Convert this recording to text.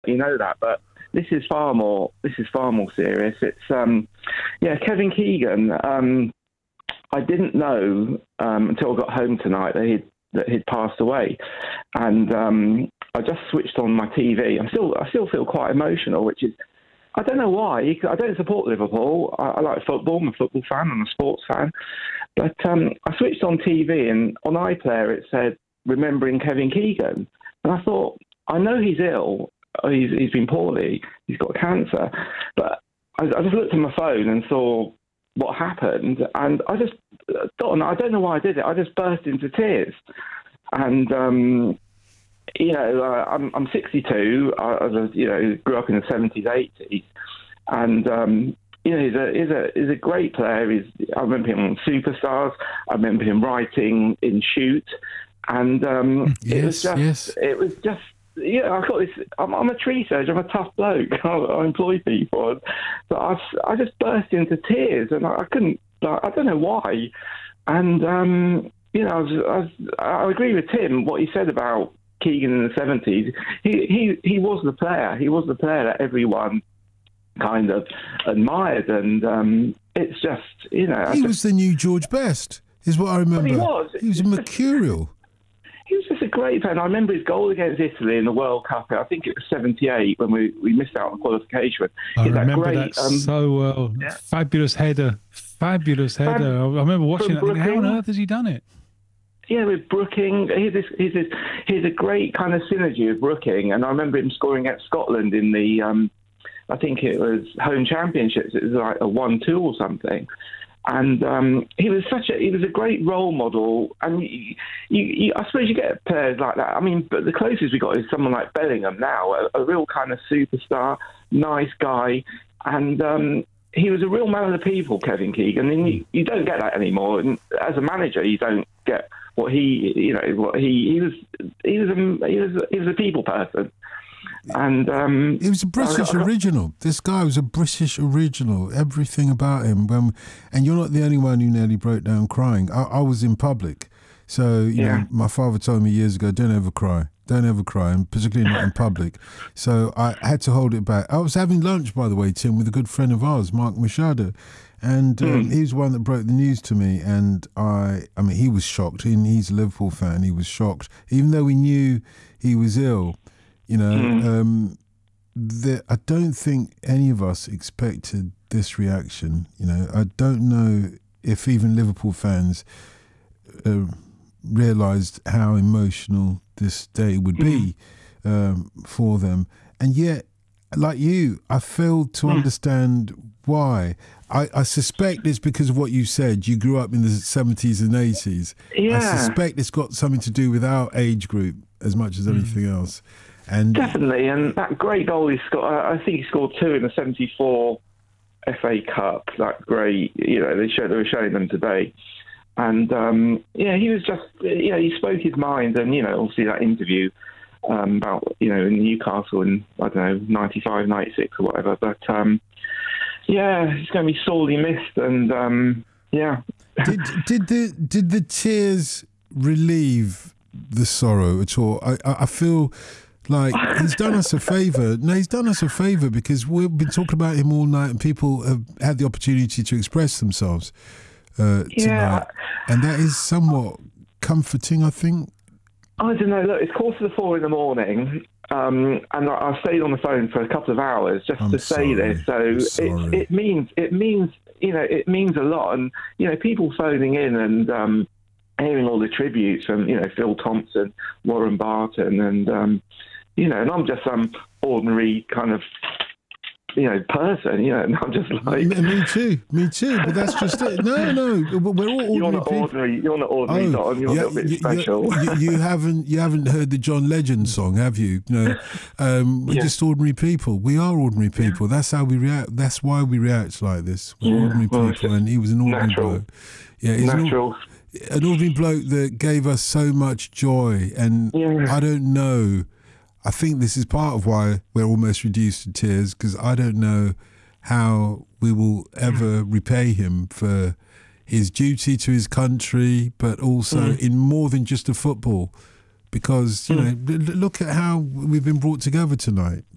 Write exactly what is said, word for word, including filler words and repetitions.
you know that, but this is far more. This is far more serious. It's um, yeah, Kevin Keegan. Um, I didn't know um, until I got home tonight that he'd that he'd passed away, and um, I just switched on my T V. I'm still I still feel quite emotional, which is I don't know why. I don't support Liverpool. I, I like football. I'm a football fan. I'm a sports fan. But um, I switched on T V, and on iPlayer it said remembering Kevin Keegan, and I thought I know he's ill. He's he's been poorly. He's got cancer, but I, I just looked at my phone and saw what happened, and I just don't I don't know why I did it. I just burst into tears, and um, you know uh, I'm I'm sixty-two. I, I was, you know grew up in the seventies, eighties, and um, you know he's a he's a he's a great player. He's I remember him on Superstars. I remember him writing in Shoot, and um, yes, it was just yes. it was just. Yeah, I've got this. I'm, I'm a tree surgeon. I'm a tough bloke. I, I employ people, but I, I just burst into tears, and I, I couldn't. Like, I don't know why. And um, you know, I, was, I, was, I agree with Tim what he said about Keegan in the seventies. He he he was the player. He was the player that everyone kind of admired, and um, it's just you know. He just, was the new George Best, is what I remember. He was. He was mercurial. He was just a great fan. I remember his goal against Italy in the World Cup. I think it was seventy-eight when we, we missed out on qualification. I He's remember that, that great, um, so well. yeah. Fabulous header. Fabulous header. I remember watching it. Thinking, how on earth has he done it? Yeah, with Brooking. He's, this, he's, this, he's a great kind of synergy with Brooking. And I remember him scoring at Scotland in the, um, I think it was home championships. It was like a one two or something. And um, he was such a he was a great role model, and you, you, you, I suppose you get players like that. I mean, but the closest we got is someone like Bellingham now, a, a real kind of superstar, nice guy, and um, he was a real man of the people, Kevin Keegan. And you, you don't get that anymore. And as a manager, you don't get what he, you know, what he he was he was a he was he was a people person. And um, he was a British I, I, original. This guy was a British original. Everything about him. When, and you're not the only one who nearly broke down crying. I, I was in public, so you yeah. know, my father told me years ago, "Don't ever cry. Don't ever cry, and particularly not in public." So I had to hold it back. I was having lunch, by the way, Tim, with a good friend of ours, Mark Machado, and um, mm. he was the one that broke the news to me. And I, I mean, he was shocked. He, he's a Liverpool fan. He was shocked, even though we knew he was ill. You know, mm. um, the, I don't think any of us expected this reaction. You know, I don't know if even Liverpool fans uh, realised how emotional this day would be mm. um, for them. And yet, like you, I failed to mm. understand why. I, I suspect it's because of what you said. You grew up in the seventies and eighties. Yeah. I suspect it's got something to do with our age group as much as anything mm. else. And definitely, and that great goal he scored, I think he scored two in the seventy-four F A Cup. That great, you know, they showed they were showing them today, and um, yeah, he was just, you know, he spoke his mind, and you know, obviously that interview um, about, you know, in Newcastle in I don't know ninety-five, ninety-six or whatever, but um, yeah, it's going to be sorely missed, and um, yeah. did did the did the tears relieve the sorrow at all? I I, I feel. Like, he's done us a favour. No, he's done us a favour because we've been talking about him all night and people have had the opportunity to express themselves uh, tonight. Yeah. And that is somewhat comforting, I think. I don't know. Look, it's quarter to four in the morning um, and I, I stayed on the phone for a couple of hours just I'm to say sorry. this. So it, it means, it means, you know, it means a lot. And, you know, people phoning in and um, hearing all the tributes from, you know, Phil Thompson, Warren Barton and, um, you know, and I'm just some ordinary kind of, you know, person, you know, and I'm just like... Me, me too, me too, but that's just it. No, no, we're all ordinary You're not people. ordinary, you're not ordinary, oh, Don, you're yeah, a little bit you, special. You, you, haven't, you haven't heard the John Legend song, have you? No, um, we're yeah. just ordinary people. We are ordinary people. Yeah. That's how we react. That's why we react like this. We're yeah. ordinary well, people, and he was an ordinary natural. bloke. Yeah, he's natural. An, an ordinary bloke that gave us so much joy, and yeah. I don't know... I think this is part of why we're almost reduced to tears, because I don't know how we will ever repay him for his duty to his country, but also mm. in more than just the football. Because, you mm. know, look at how we've been brought together tonight.